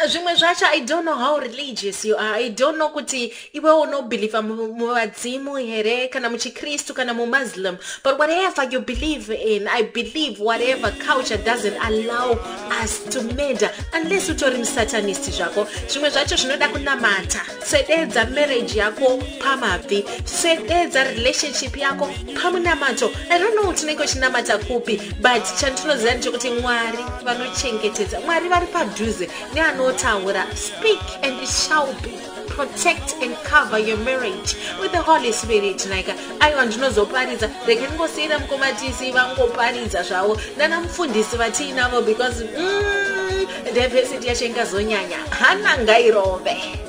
zvimwe zvacho I don't know how religious you are. I don't know kuti iwe unobelieve muvadzimu here kana muchikristu kana mumuslim, but whatever you believe in, I believe whatever culture doesn't allow us to murder unless utori musatanist zvako. Zvimwe zvacho zvinoda kunamata. Swededza marriage yako pamabvi, swededza relationship yako pamunamato. I don't know tinenge uchinamata kupi, but chandinoziva ndechekuti Mwari vanochengetedza, Mwari vari padhuze neanotaura. Speak and it shall be. Protect and cover your marriage with the Holy Spirit. Like aiwa ndinozoparidza reke ndingosiyira mukomatisi vangoparidza zvavo nana mufundisi vatiinavo because diversity yacho ingazonyanya hana ngairove.